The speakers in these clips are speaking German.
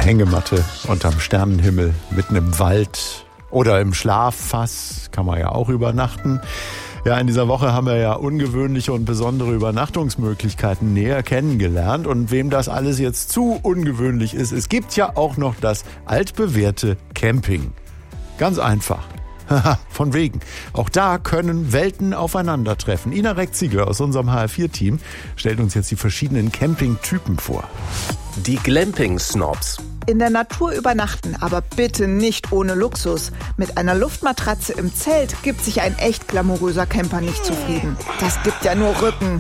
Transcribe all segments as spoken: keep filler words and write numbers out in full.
Hängematte unterm Sternenhimmel, mitten im Wald oder im Schlaffass kann man ja auch übernachten. Ja, in dieser Woche haben wir ja ungewöhnliche und besondere Übernachtungsmöglichkeiten näher kennengelernt. Und wem das alles jetzt zu ungewöhnlich ist, es gibt ja auch noch das altbewährte Camping. Ganz einfach. Haha, von wegen. Auch da können Welten aufeinandertreffen. Ina Reck-Ziegler aus unserem H R vier Team stellt uns jetzt die verschiedenen Campingtypen vor. Die Glamping-Snobs. In der Natur übernachten, aber bitte nicht ohne Luxus. Mit einer Luftmatratze im Zelt gibt sich ein echt glamouröser Camper nicht zufrieden. Das gibt ja nur Rücken.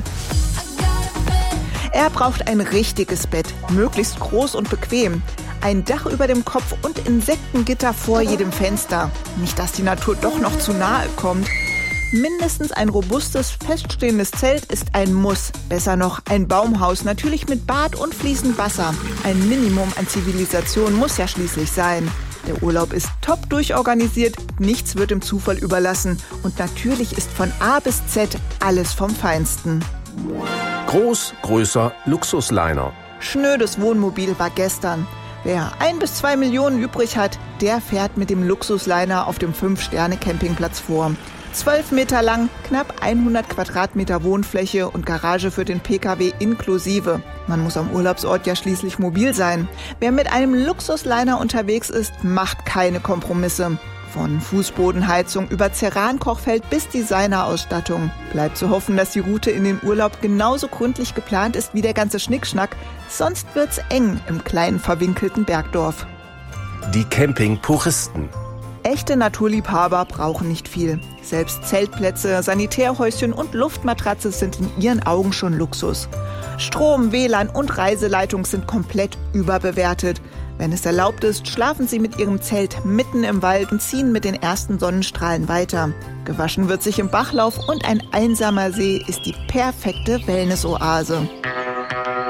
Er braucht ein richtiges Bett, möglichst groß und bequem. Ein Dach über dem Kopf und Insektengitter vor jedem Fenster. Nicht, dass die Natur doch noch zu nahe kommt. Mindestens ein robustes, feststehendes Zelt ist ein Muss. Besser noch ein Baumhaus, natürlich mit Bad und fließend Wasser. Ein Minimum an Zivilisation muss ja schließlich sein. Der Urlaub ist top durchorganisiert, nichts wird dem Zufall überlassen. Und natürlich ist von A bis Z alles vom Feinsten. Groß, größer, Luxusliner. Schnödes Wohnmobil war gestern. Wer ein bis zwei Millionen übrig hat, der fährt mit dem Luxusliner auf dem fünf Sterne Campingplatz vor. zwölf Meter lang, knapp hundert Quadratmeter Wohnfläche und Garage für den Pkw inklusive. Man muss am Urlaubsort ja schließlich mobil sein. Wer mit einem Luxusliner unterwegs ist, macht keine Kompromisse. Von Fußbodenheizung über Ceran-Kochfeld bis Designerausstattung. Bleibt zu hoffen, dass die Route in den Urlaub genauso gründlich geplant ist wie der ganze Schnickschnack. Sonst wird's eng im kleinen verwinkelten Bergdorf. Die Camping-Puristen. Echte Naturliebhaber brauchen nicht viel. Selbst Zeltplätze, Sanitärhäuschen und Luftmatratze sind in ihren Augen schon Luxus. Strom, W L A N und Reiseleitung sind komplett überbewertet. Wenn es erlaubt ist, schlafen sie mit ihrem Zelt mitten im Wald und ziehen mit den ersten Sonnenstrahlen weiter. Gewaschen wird sich im Bachlauf und ein einsamer See ist die perfekte Wellnessoase.